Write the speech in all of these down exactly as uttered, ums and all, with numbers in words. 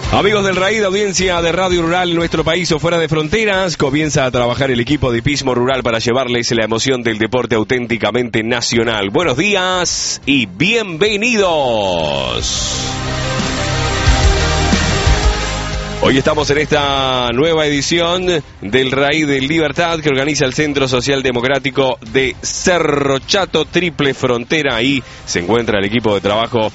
Amigos del Raíz, audiencia de Radio Rural, nuestro país o fuera de fronteras, comienza a trabajar el equipo de hipismo rural para llevarles la emoción del deporte auténticamente nacional. Buenos días y bienvenidos. Hoy estamos en esta nueva edición del Raíz de Libertad que organiza el Centro Social Democrático de Cerro Chato, Triple Frontera. Ahí se encuentra el equipo de trabajo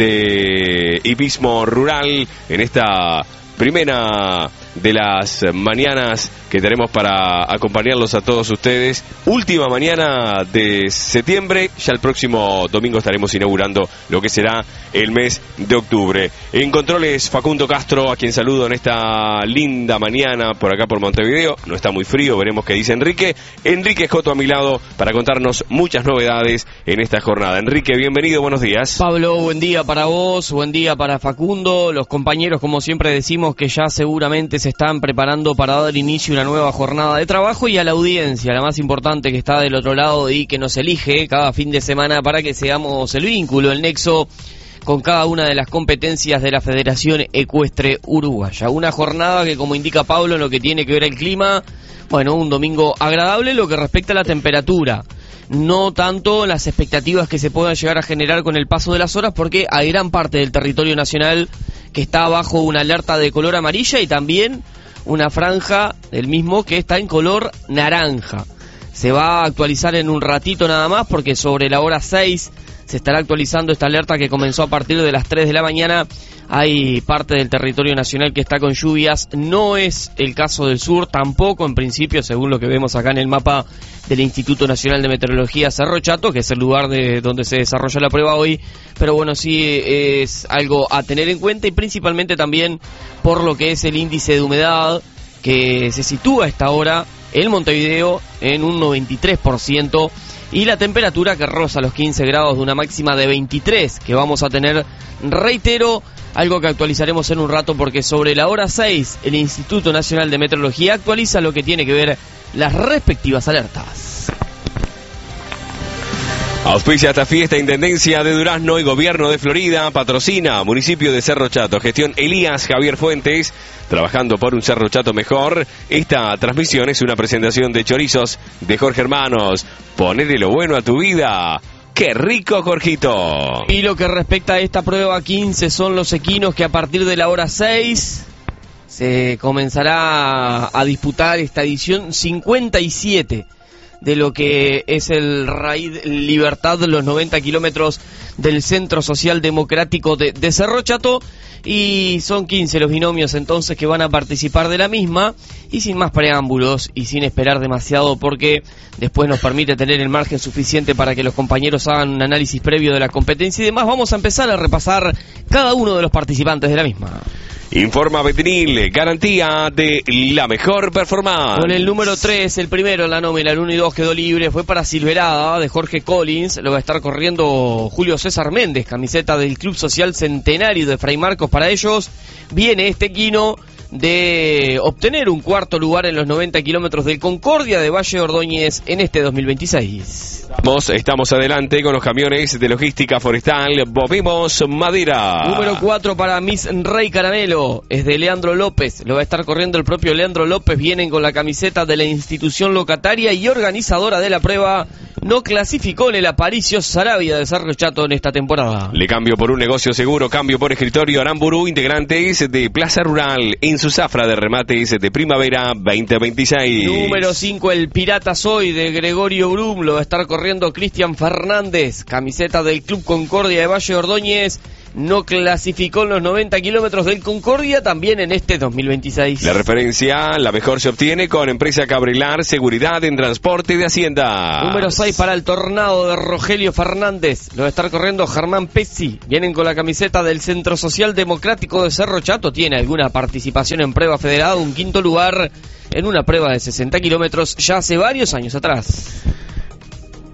de hipismo rural en esta primera de las mañanas que tenemos para acompañarlos a todos ustedes. Última mañana de septiembre, ya el próximo domingo estaremos inaugurando lo que será el mes de octubre. En controles, Facundo Castro, a quien saludo en esta linda mañana por acá por Montevideo. No está muy frío, veremos qué dice Enrique. Enrique Escoto a mi lado para contarnos muchas novedades en esta jornada. Enrique, bienvenido, buenos días. Pablo, buen día para vos, buen día para Facundo. Los compañeros, como siempre decimos, que ya seguramente se están preparando para dar inicio a una nueva jornada de trabajo, y a la audiencia, la más importante que está del otro lado y que nos elige cada fin de semana para que seamos el vínculo, el nexo con cada una de las competencias de la Federación Ecuestre Uruguaya. Una jornada que, como indica Pablo, en lo que tiene que ver el clima, bueno, un domingo agradable en lo que respecta a la temperatura. No tanto las expectativas que se puedan llegar a generar con el paso de las horas, porque hay gran parte del territorio nacional que está bajo una alerta de color amarilla y también una franja del mismo que está en color naranja. Se va a actualizar en un ratito nada más, porque sobre la hora seis se estará actualizando esta alerta que comenzó a partir de las tres de la mañana. Hay parte del territorio nacional que está con lluvias, no es el caso del sur, tampoco en principio, según lo que vemos acá en el mapa del Instituto Nacional de Meteorología Cerro Chato, que es el lugar de donde se desarrolla la prueba hoy, pero bueno, sí es algo a tener en cuenta, y principalmente también por lo que es el índice de humedad, que se sitúa a esta hora en Montevideo en un noventa y tres por ciento, y la temperatura que roza los quince grados de una máxima de veintitrés que vamos a tener, reitero, algo que actualizaremos en un rato, porque sobre la hora seis el Instituto Nacional de Meteorología actualiza lo que tiene que ver las respectivas alertas. Auspicia esta fiesta Intendencia de Durazno y Gobierno de Florida. Patrocina Municipio de Cerro Chato. Gestión Elías Javier Fuentes. Trabajando por un Cerro Chato mejor. Esta transmisión es una presentación de chorizos de Jorge Hermanos. Ponele lo bueno a tu vida. ¡Qué rico, Jorgito! Y lo que respecta a esta prueba quince son los equinos que a partir de la hora seis se comenzará a disputar esta edición cincuenta y siete de lo que es el Raíz Libertad, los noventa kilómetros del Centro Social Democrático de, de Cerro Chato, y son quince los binomios entonces que van a participar de la misma, y sin más preámbulos y sin esperar demasiado, porque después nos permite tener el margen suficiente para que los compañeros hagan un análisis previo de la competencia y demás, vamos a empezar a repasar cada uno de los participantes de la misma. Informa Betinil, garantía de la mejor performance. Con el número tres, el primero en la nómina, el uno y dos quedó libre, fue para Silverada de Jorge Collins, lo va a estar corriendo Julio César Méndez, camiseta del Club Social Centenario de Fray Marcos para ellos. Viene este equino de obtener un cuarto lugar en los noventa kilómetros del Concordia de Valle Ordóñez en este dos mil veintiséis. Vamos, estamos adelante con los camiones de logística forestal Movimos Madera. Número cuatro para Miss Rey Caramelo, es de Leandro López, lo va a estar corriendo el propio Leandro López. Vienen con la camiseta de la institución locataria y organizadora de la prueba. No clasificó en el Aparicio Sarabia de Cerro Chato en esta temporada. Le cambio por un negocio seguro, cambio por escritorio Aramburu, integrantes de Plaza Rural en su zafra de remates de primavera veinte veintiséis. Número cinco, el Pirata Soy de Gregorio Brum, lo va a estar corriendo Cristian Fernández, camiseta del Club Concordia de Valle Ordóñez. No clasificó en los noventa kilómetros del Concordia también en este dos mil veintiséis. La referencia, la mejor se obtiene con Empresa Cabrelar, seguridad en transporte de Hacienda. Número seis para el Tornado de Rogelio Fernández, lo va a estar corriendo Germán Pezzi. Vienen con la camiseta del Centro Social Democrático de Cerro Chato. Tiene alguna participación en prueba federada, un quinto lugar en una prueba de sesenta kilómetros ya hace varios años atrás.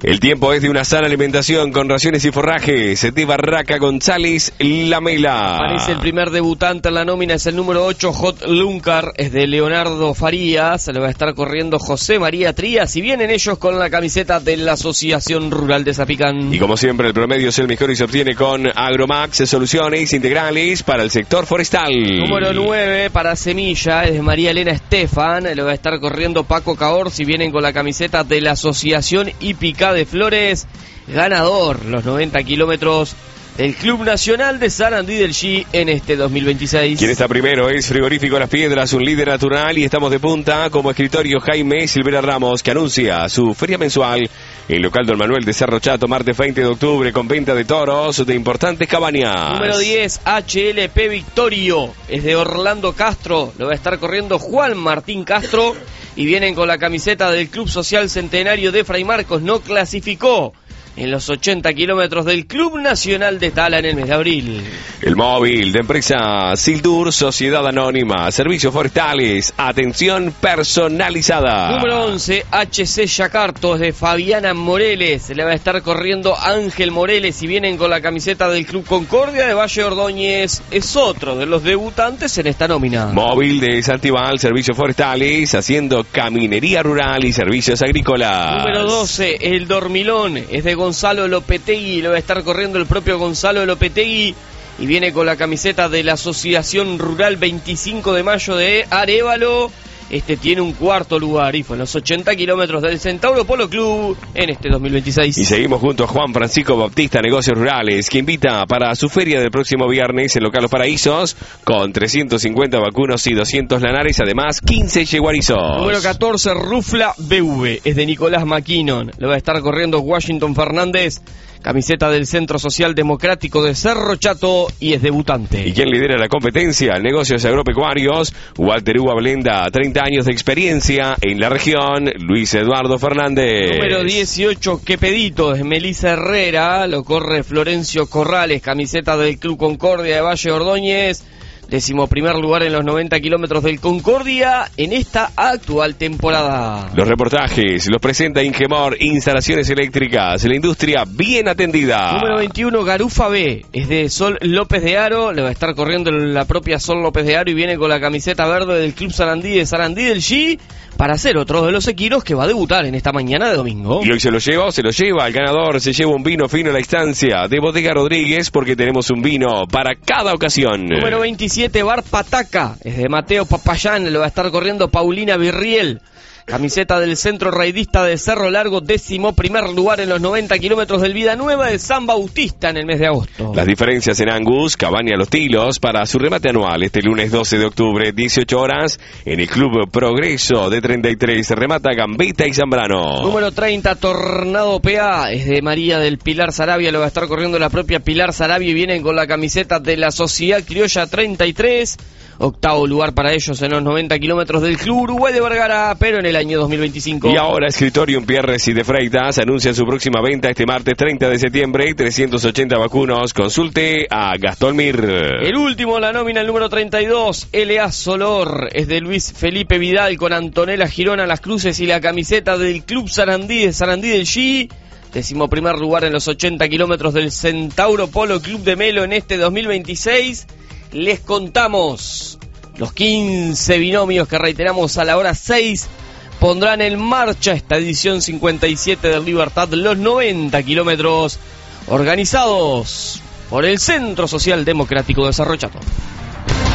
El tiempo es de una sana alimentación con raciones y forrajes de Barraca González Lamela. Aparece el primer debutante en la nómina, es el número ocho, Hot Lunkar, es de Leonardo Farías, se lo va a estar corriendo José María Trías y vienen ellos con la camiseta de la Asociación Rural de Zapicán. Y como siempre el promedio es el mejor y se obtiene con Agromax, soluciones integrales para el sector forestal. Número nueve para Semilla, es de María Elena Estefan, lo va a estar corriendo Paco Caor, si vienen con la camiseta de la Asociación Hípica de Flores, ganador los noventa kilómetros del Club Nacional de Sarandí del G en este dos mil veintiséis. Quien está primero es Frigorífico Las Piedras, un líder natural, y estamos de punta como escritorio Jaime Silvera Ramos, que anuncia su feria mensual en local Don Manuel de Cerro Chato, martes veinte de octubre, con venta de toros de importantes cabañas. Número diez, H L P Victorio, es de Orlando Castro, lo va a estar corriendo Juan Martín Castro y vienen con la camiseta del Club Social Centenario de Fray Marcos. No clasificó en los ochenta kilómetros del Club Nacional de Tala en el mes de abril. El móvil de empresa Sildur, Sociedad Anónima, servicios forestales, atención personalizada. Número once, H C Yacarto, es de Fabiana Moreles, le va a estar corriendo Ángel Moreles y vienen con la camiseta del Club Concordia de Valle Ordóñez, es otro de los debutantes en esta nómina. Móvil de Santival, servicios forestales, haciendo caminería rural y servicios agrícolas. Número doce, El Dormilón, es de Gonzalo Lopetegui, lo va a estar corriendo el propio Gonzalo Lopetegui y viene con la camiseta de la Asociación Rural veinticinco de mayo de Arévalo. Este tiene un cuarto lugar y fue en los ochenta kilómetros del Centauro Polo Club en este dos mil veintiséis. Y seguimos junto a Juan Francisco Bautista Negocios Rurales, que invita para su feria del próximo viernes en local Los Paraísos con trescientos cincuenta vacunos y doscientos lanares, además quince yeguarizos. Número catorce, Rufla B V, es de Nicolás McKinnon, lo va a estar corriendo Washington Fernández, camiseta del Centro Social Democrático de Cerro Chato y es debutante. ¿Y quién lidera la competencia? Negocios Agropecuarios, Walter Hugo Blenda, treinta años de experiencia en la región, Luis Eduardo Fernández. Número dieciocho, Qué Pedito, es Melissa Herrera, lo corre Florencio Corrales, camiseta del Club Concordia de Valle Ordóñez. Décimo primer lugar en los noventa kilómetros del Concordia en esta actual temporada. Los reportajes los presenta Ingemor, instalaciones eléctricas, la industria bien atendida. Número veintiuno, Garufa B, es de Sol López de Aro, le va a estar corriendo la propia Sol López de Aro y viene con la camiseta verde del Club Sarandí de Sarandí del G para ser otro de los equinos que va a debutar en esta mañana de domingo. Y hoy se lo lleva o se lo lleva, el ganador se lleva un vino fino a la instancia de Bodega Rodríguez, porque tenemos un vino para cada ocasión. Número veintisiete, Bar Pataca, es de Mateo Papayán, lo va a estar corriendo Paulina Virriel, camiseta del Centro Raidista de Cerro Largo, décimo primer lugar en los noventa kilómetros del Vida Nueva de San Bautista en el mes de agosto. Las diferencias en Angus, Cabaña Los Tilos, para su remate anual este lunes doce de octubre, dieciocho horas, en el Club Progreso de treinta y tres, remata Gambetta y Zambrano. Número treinta, Tornado P A, es de María del Pilar Sarabia, lo va a estar corriendo la propia Pilar Sarabia y vienen con la camiseta de la Sociedad Criolla treinta y tres. Octavo lugar para ellos en los noventa kilómetros del Club Uruguay de Vergara, pero en el año dos mil veinticinco. Y ahora Escritorium Pierres y de Freitas anuncian su próxima venta este martes treinta de septiembre, trescientos ochenta vacunos. Consulte a Gastón Mir. El último, la nómina, el número treinta y dos, L A Solor, es de Luis Felipe Vidal con Antonella Girona Las Cruces y la camiseta del Club Sarandí de Sarandí del G. Décimo primer lugar en los ochenta kilómetros del Centauro Polo Club de Melo en este dos mil veintiséis. Les contamos los quince binomios que, reiteramos, a la hora seis pondrán en marcha esta edición cincuenta y siete del Libertad, los noventa kilómetros organizados por el Centro Social Democrático de Cerro Chato.